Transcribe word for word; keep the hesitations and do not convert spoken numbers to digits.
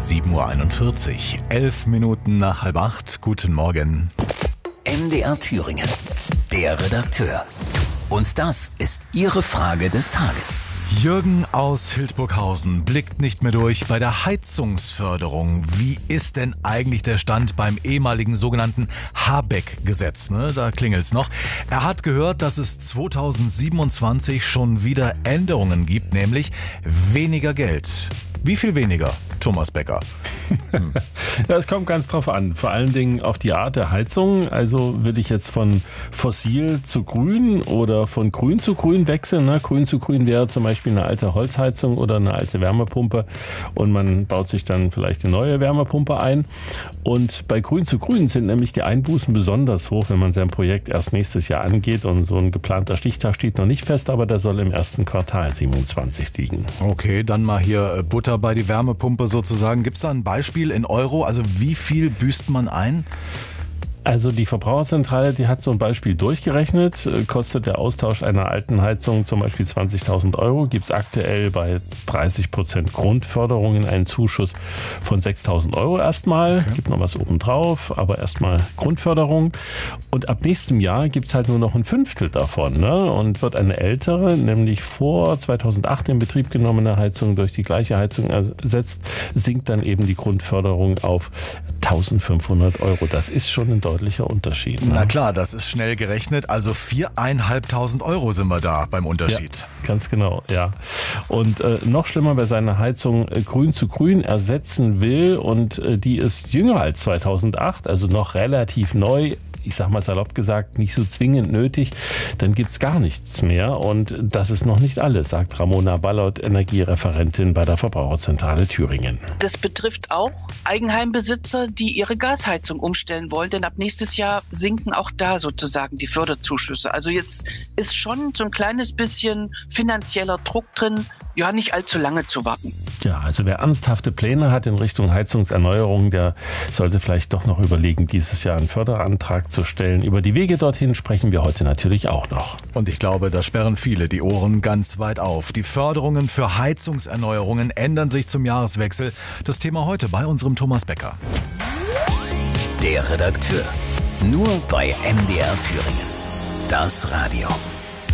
sieben Uhr einundvierzig, elf Minuten nach halb acht. Guten Morgen. M D R Thüringen, der Redakteur. Und das ist Ihre Frage des Tages. Jürgen aus Hildburghausen blickt nicht mehr durch bei der Heizungsförderung. Wie ist denn eigentlich der Stand beim ehemaligen sogenannten Habeck-Gesetz? Ne? Da klingelt's noch. Er hat gehört, dass es zweitausendsiebenundzwanzig schon wieder Änderungen gibt, nämlich weniger Geld. Wie viel weniger, Thomas Becker? Hm. Ja, es kommt ganz drauf an. Vor allen Dingen auf die Art der Heizung. Also will ich jetzt von fossil zu grün oder von grün zu grün wechseln. Ne? Grün zu grün wäre zum Beispiel eine alte Holzheizung oder eine alte Wärmepumpe und man baut sich dann vielleicht eine neue Wärmepumpe ein. Und bei grün zu grün sind nämlich die Einbußen besonders hoch, wenn man sein Projekt erst nächstes Jahr angeht. Und so ein geplanter Stichtag steht noch nicht fest, aber der soll im ersten Quartal siebenundzwanzig liegen. Okay, dann mal hier Butter bei die Wärmepumpe sozusagen. Gibt es da ein Beispiel in Euro? Also wie viel büßt man ein? Also die Verbraucherzentrale, die hat so ein Beispiel durchgerechnet. Kostet der Austausch einer alten Heizung zum Beispiel zwanzigtausend Euro. Gibt es aktuell bei dreißig Prozent Grundförderungen einen Zuschuss von sechstausend Euro erstmal. Okay. Gibt noch was obendrauf, aber erstmal Grundförderung. Und ab nächstem Jahr gibt es halt nur noch ein Fünftel davon. Ne? Und wird eine ältere, nämlich vor zweitausendacht in Betrieb genommene Heizung durch die gleiche Heizung ersetzt, sinkt dann eben die Grundförderung auf eintausendfünfhundert Euro. Das ist schon ein deutlicher Unterschied. Ne? Na klar, das ist schnell gerechnet. Also viereinhalbtausend Euro sind wir da beim Unterschied. Ja, ganz genau, ja. Und äh, noch schlimmer, wer seine Heizung äh, grün zu grün ersetzen will und äh, die ist jünger als zweitausendacht, also noch relativ neu, ich sag mal salopp gesagt, nicht so zwingend nötig, dann gibt's gar nichts mehr. Und das ist noch nicht alles, sagt Ramona Ballot, Energiereferentin bei der Verbraucherzentrale Thüringen. Das betrifft auch Eigenheimbesitzer, die ihre Gasheizung umstellen wollen, denn ab nächstes Jahr sinken auch da sozusagen die Förderzuschüsse. Also jetzt ist schon so ein kleines bisschen finanzieller Druck drin, ja, nicht allzu lange zu warten. Ja, also wer ernsthafte Pläne hat in Richtung Heizungserneuerung, der sollte vielleicht doch noch überlegen, dieses Jahr einen Förderantrag zu stellen. Über die Wege dorthin sprechen wir heute natürlich auch noch. Und ich glaube, da sperren viele die Ohren ganz weit auf. Die Förderungen für Heizungserneuerungen ändern sich zum Jahreswechsel. Das Thema heute bei unserem Thomas Becker. Der Redakteur. Nur bei M D R Thüringen. Das Radio.